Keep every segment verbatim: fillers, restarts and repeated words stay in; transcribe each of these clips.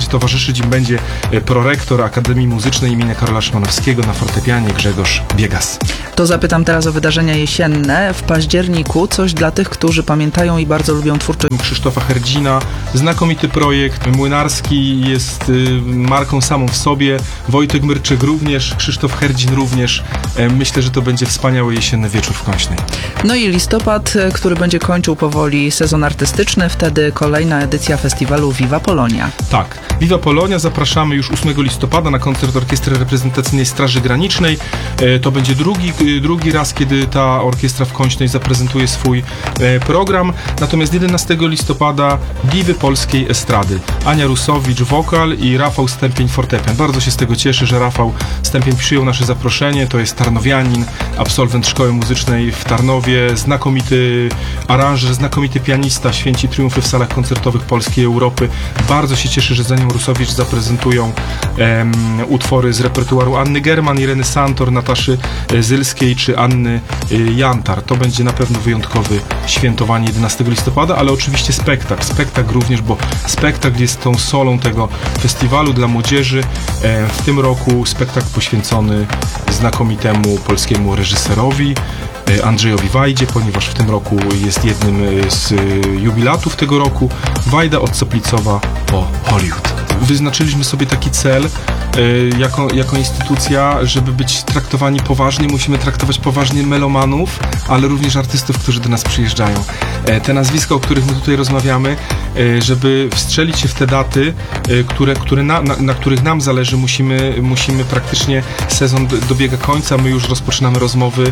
towarzyszyć im będzie prorektor Akademii Muzycznej imienia Karola Szymanowskiego na fortepianie Grzegorz Biegas. To zapytam teraz o wydarzenia jesienne. W październiku coś dla tych, którzy pamiętają i bardzo lubią twórczość Krzysztofa Herdzina. Znakomity projekt. Młynarski jest marką samą w sobie. Wojtek Myrczyk również, Krzysztof Herdzin również. Myślę, że to będzie wspaniały jesienny wieczór w Kończnej. No i listopad, który będzie kończył powoli sezon artystyczny. Wtedy kolejna edycja festiwalu Viva Polonia. Tak. Viva Polonia. Zapraszamy już ósmego listopada na koncert Orkiestry Reprezentacyjnej Straży Granicznej. To będzie drugi, drugi raz, kiedy ta orkiestra w Kończnej zaprezentuje swój program. Natomiast jedenastego listopada diwy polskiej estrady. Ania Rusowicz wokal i Rafał Stępień fortepian. Bardzo się z tego cieszę, że Rafał Stępień przyjął nasze zaproszenie. To jest tarnowianin, absolwent Szkoły Muzycznej w Tarnowie, znakomity aranżer, znakomity pianista, święci triumfy w salach koncertowych Polski i Europy. Bardzo się cieszę, że za nią Rusowicz zaprezentują um, utwory z repertuaru Anny German, Ireny Santor, Nataszy Zylskiej czy Anny Jantar. To będzie na pewno wyjątkowy świętowanie jedenastego listopada, ale oczywiście spektakl. Spektakl również, bo spektakl jest tą solą tego festiwalu dla młodzieży. W tym roku spektakl poświęcony znakomitemu polskiemu reżyserowi Andrzejowi Wajdzie, ponieważ w tym roku jest jednym z jubilatów tego roku. Wajda od Soplicowa po Hollywood. Wyznaczyliśmy sobie taki cel jako, jako instytucja, żeby być traktowani poważnie. Musimy traktować poważnie melomanów, ale również artystów, którzy do nas przyjeżdżają. Te nazwiska, o których my tutaj rozmawiamy, żeby wstrzelić się w te daty, które, które na, na, na których nam zależy, musimy, musimy praktycznie sezon dobiega końca. My już rozpoczynamy rozmowy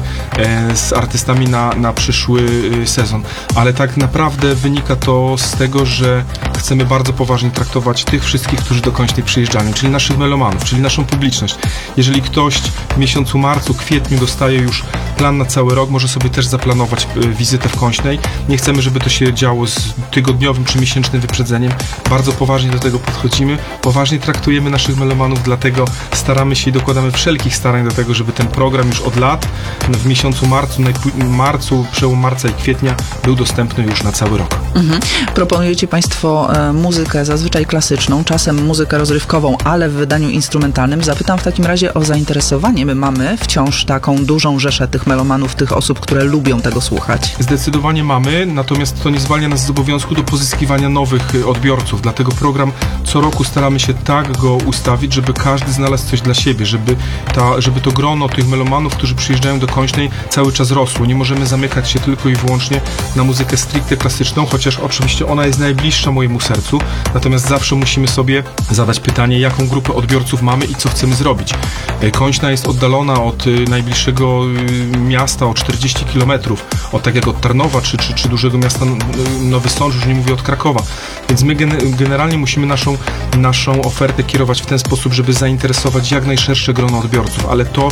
z artystami na, na przyszły sezon. Ale tak naprawdę wynika to z tego, że chcemy bardzo poważnie traktować tych wszystkich, którzy do Kończnej przyjeżdżają, czyli naszych melomanów, czyli naszą publiczność. Jeżeli ktoś w miesiącu marcu, kwietniu dostaje już plan na cały rok, może sobie też zaplanować wizytę w Kończnej. Nie chcemy, żeby to się działo z tygodniowym czy miesięcznym wyprzedzeniem. Bardzo poważnie do tego podchodzimy. Poważnie traktujemy naszych melomanów, dlatego staramy się i dokładamy wszelkich starań do tego, żeby ten program już od lat w miesiącu marcu, marcu przełom marca i kwietnia był dostępny już na cały rok. Mhm. Proponujecie Państwo e, muzykę zazwyczaj klasyczną, czasem muzykę rozrywkową, ale w wydaniu instrumentalnym. Zapytam w takim razie o zainteresowanie. My mamy wciąż taką dużą rzeszę tych melomanów, tych osób, które lubią tego słuchać. Zdecydowanie mamy, natomiast to nie zwalnia nas z obowiązku do pozyskiwania nowych odbiorców. Dlatego program co roku staramy się tak go ustawić, żeby każdy znalazł coś dla siebie, żeby, ta, żeby to grono tych melomanów, którzy przyjeżdżają do Kończnej, cały czas rosło. Nie możemy zamykać się tylko i wyłącznie na muzykę stricte klasyczną, chociaż oczywiście ona jest najbliższa mojemu sercu, natomiast zawsze musimy sobie zadać pytanie, jaką grupę odbiorców mamy i co chcemy zrobić. Kończna jest oddalona od najbliższego miasta o czterdzieści kilometrów, od tak jak od Tarnowa, czy, czy, czy dużego miasta Nowy Sącz, już nie mówię od Krakowa. Więc my gen- generalnie musimy naszą, naszą ofertę kierować w ten sposób, żeby zainteresować jak najszersze grono odbiorców, ale to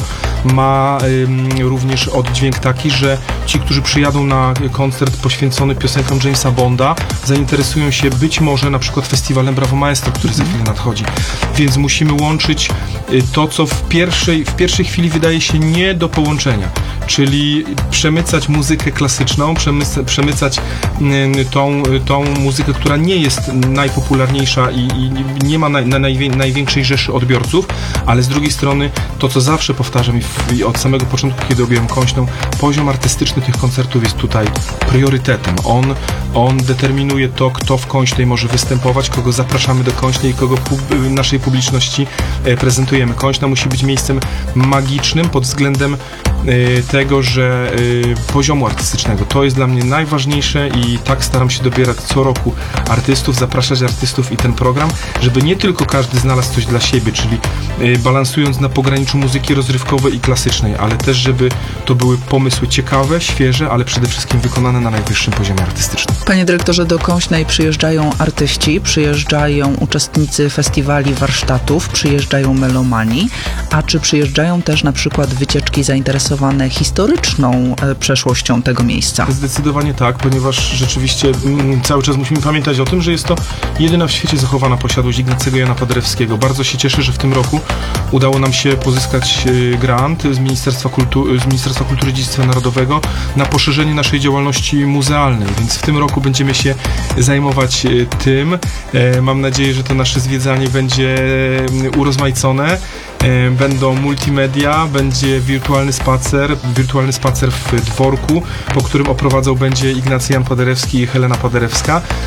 ma ym, również oddźwięk taki, że ci, którzy przyjadą na koncert poświęcony piosenkom Jamesa Bonda, zainteresują się być może na przykład festiwalem Brawo Maestro, który za chwilę nadchodzi. Więc musimy łączyć to, co w pierwszej, w pierwszej chwili wydaje się nie do połączenia, czyli przemycać muzykę klasyczną, przemyc- przemycać y, tą, tą muzykę, która nie jest najpopularniejsza i, i nie ma na, na najwię- największej rzeszy odbiorców, ale z drugiej strony to, co zawsze powtarzam i, w, i od samego początku, kiedy objąłem Kończną, poziom artystyczny tych koncertów jest tutaj priorytetem. On, on determinuje to, kto w Kończnej może występować, kogo zapraszamy do Kończnej i kogo pub- naszej publiczności e, prezentujemy. Kończna musi być miejscem magicznym pod względem e, tego, że e, poziomu artystycznego. To jest dla mnie najważniejsze i tak staram się dobierać co roku artystów, zapraszać artystów i ten program, żeby nie tylko każdy znalazł coś dla siebie, czyli e, balansując na pograniczu muzyki rozrywkowej i klasycznej, ale też, żeby to były pomysły ciekawe, świeże, ale przede wszystkim wykonane na najwyższym poziomie artystycznym. Panie dyrektorze, do Kończnej przyjeżdżają artyści, przyjeżdżają uczestnicy festiwali, warsztatów, przyjeżdżają melomani, a czy przyjeżdżają też na przykład wycieczki zainteresowania zainteresowane historyczną e, przeszłością tego miejsca. Zdecydowanie tak, ponieważ rzeczywiście mm, cały czas musimy pamiętać o tym, że jest to jedyna w świecie zachowana posiadłość Ignacego Jana Paderewskiego. Bardzo się cieszę, że w tym roku udało nam się pozyskać e, grant z Ministerstwa, Kultu- z Ministerstwa Kultury i Dziedzictwa Narodowego na poszerzenie naszej działalności muzealnej, więc w tym roku będziemy się zajmować e, tym. E, mam nadzieję, że to nasze zwiedzanie będzie e, urozmaicone. E, Będą multimedia, będzie wirtualny spacer, wirtualny spacer w dworku, po którym oprowadzał będzie Ignacy Jan Paderewski i Helena Paderewska.